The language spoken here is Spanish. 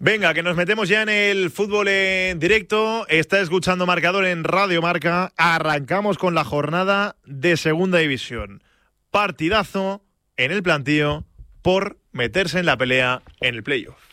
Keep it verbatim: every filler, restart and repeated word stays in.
Venga, que nos metemos ya en el fútbol en directo. Está escuchando Marcador en Radio Marca. Arrancamos con la jornada de Segunda División. Partidazo en el plantío por meterse en la pelea en el playoff.